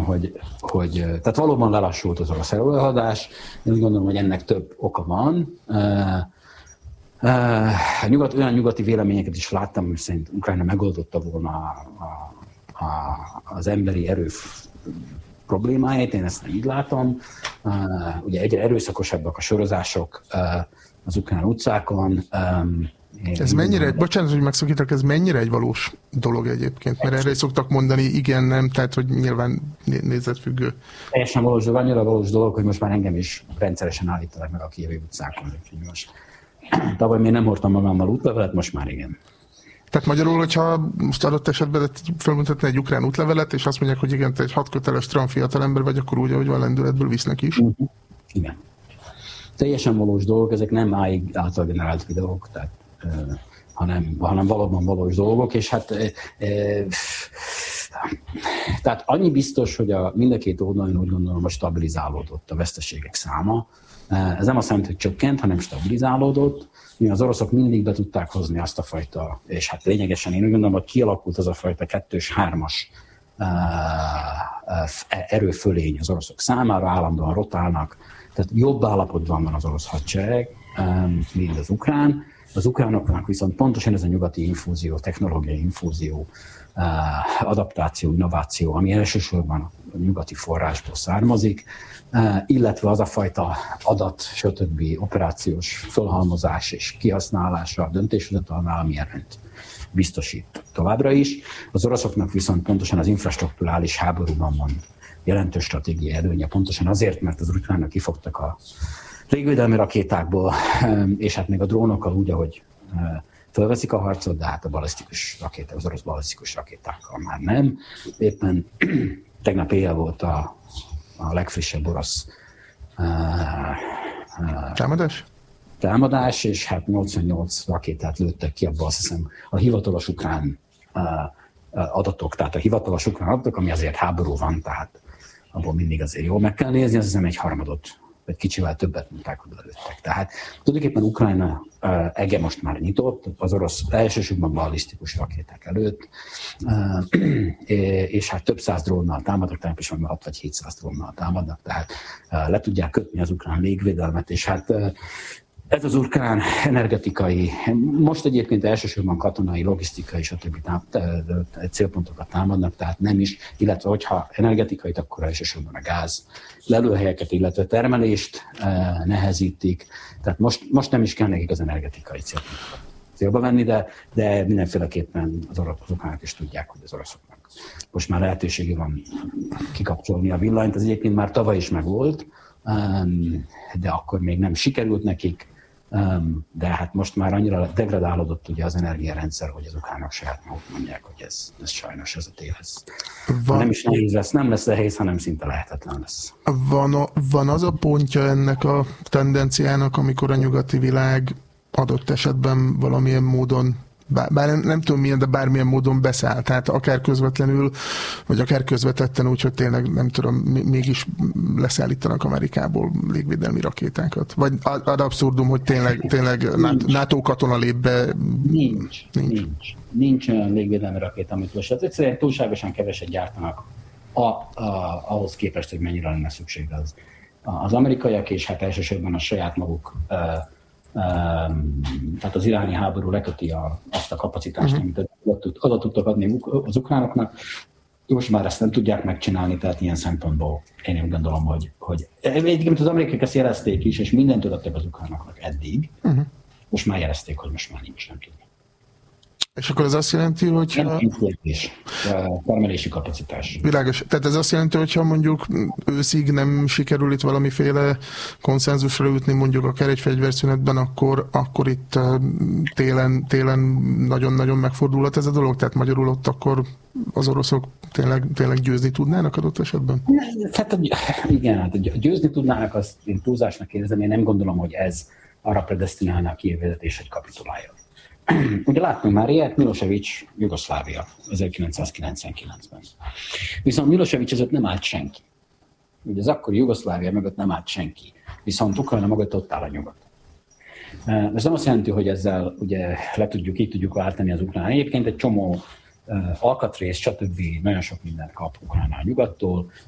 tehát valóban lelassult az orosz erőlehadás. Én úgy gondolom, hogy ennek több oka van. Olyan nyugati véleményeket is láttam, hogy szerint Ukrajna megoldotta volna az emberi erő problémáját, én ezt nem így látom. Ugye egyre erőszakosabbak a sorozások az ukrán utcákon. Ez mennyire, bocsánat, hogy megszakítok, ez mennyire egy valós dolog egyébként? Mert erre szoktak mondani, igen, nem, tehát hogy nyilván nézetfüggő. Teljesen valós dolog, annyira valós dolog, hogy most már engem is rendszeresen állítanak meg a kijevi utcákon. Most tavaly még nem hordtam magammal útlevelet, most már igen. Tehát magyarul, hogyha most adott esetben felmutatni egy ukrán útlevelet, és azt mondják, hogy igen, te egy 6 köteles trump fiatalember vagy, akkor úgy, ahogy van lendületből visznek is. Igen. Teljesen valós dolgok, ezek nem máig által generált videók, tehát, hanem valóban valós dolgok, és hát tehát annyi biztos, hogy mind a két oldalon úgy gondolom, hogy stabilizálódott a veszteségek száma. Ez nem azt jelenti, hogy csökkent, hanem stabilizálódott. Az oroszok mindig be tudták hozni azt a fajta, és hát lényegesen én úgy gondolom, hogy kialakult az a fajta 2-3-as erőfölény az oroszok számára, állandóan rotálnak, tehát jobb állapotban van az orosz hadsereg, mint az ukrán. Az ukránoknak viszont pontosan ez a nyugati infúzió, technológiai infúzió, adaptáció, innováció, ami elsősorban a nyugati forrásból származik, illetve az a fajta adat, stb. Operációs fölhalmozás és kihasználása a döntéshozatalnál, ami előnyt biztosít továbbra is. Az oroszoknak viszont pontosan az infrastrukturális háborúban van jelentős stratégiai előnye, pontosan azért, mert az ukránok kifogtak a légvédelmi rakétákból, és hát még a drónokkal úgy, ahogy fölveszik a harcot, de hát a balisztikus rakéták, az orosz balisztikus rakétákkal már nem. Éppen tegnap éjjel volt a legfrissebb orosz támadás, és hát 88 rakétát lőttek ki, abban azt hiszem a hivatalos ukrán adatok, tehát a hivatalos ukrán adatok, ami azért háború van, tehát abból mindig azért jól meg kell nézni, azt hiszem egy harmadot, vagy kicsivel többet mondták, hogy lőttek. Tehát tulajdonképpen Ukrajna ege most már nyitott, az orosz elsősorban ballisztikus rakéták előtt, és hát több száz drónnal támadnak, tehát is 6 vagy 700 drónnal támadnak, tehát le tudják kötni az ukrán légvédelmet, és hát ez az ukrán energetikai, most egyébként elsősorban katonai, logisztikai, stb. Célpontokat támadnak, tehát nem is, illetve hogyha energetikait, akkor elsősorban a gáz lelőhelyeket, illetve termelést nehezítik, tehát most nem is kell nekik az energetikai célpontokat célba venni, de mindenféleképpen az ukránok is tudják, hogy az oroszoknak most már lehetősége van kikapcsolni a villanyt, ez egyébként már tavaly is megvolt, de akkor még nem sikerült nekik, de hát most már annyira degradálódott ugye az energiarendszer, hogy az ukránok saját maguk mondják, hogy ez sajnos ez a tél. Nem is nehéz lesz, nem lesz nehéz, hanem szinte lehetetlen lesz. Van az a pontja ennek a tendenciának, amikor a nyugati világ adott esetben valamilyen módon, bár nem tudom milyen, de bármilyen módon beszáll, tehát akár közvetlenül, vagy akár közvetetten úgy, hogy tényleg nem tudom, mégis leszállítanak Amerikából légvédelmi rakétákat? Vagy ad abszurdum, hogy tényleg NATO katona lép be? Nincs olyan légvédelmi rakéta, amit most. Egyszerűen túlságosan keveset gyártanak ahhoz képest, hogy mennyire lenne szükség az amerikaiak, és hát elsősorban a saját maguk tehát az iráni háború leköti azt a kapacitást, amit oda tudtak adni az ukránoknak. Most már ezt nem tudják megcsinálni, tehát ilyen szempontból én úgy gondolom, hogy egyébként az amerikaiak ezt jelezték is, és mindent adtak az ukránoknak eddig. Most már jelezték, hogy most már nincs, nem tudni. És akkor ez azt jelenti, hogy... Nem termelési kapacitás. Világos. Tehát ez azt jelenti, hogyha mondjuk őszig nem sikerül itt valamiféle konszenzusra jutni, mondjuk akár egy fegyverszünetben, akkor itt télen nagyon-nagyon megfordulhat ez a dolog? Tehát magyarul ott akkor az oroszok tényleg győzni tudnának adott esetben? Hát igen, hát győzni tudnának, azt én túlzásnak érzem, én nem gondolom, hogy ez arra predesztinálná a Kijev vezetés, hogy kapituláljon. Ugye láttunk már ilyet, Milosevic, Jugoszlávia 1999-ben. Viszont Milosevic között nem állt senki. Ugye az akkori Jugoszlávia mögött nem állt senki. Viszont Ukrajna mögött ott áll a nyugat. Ez nem azt jelenti, hogy ezzel ugye így tudjuk váltani az ukrán. Egyébként egy csomó alkatrész, stb. Nagyon sok mindent kap Ukrajna a nyugattól.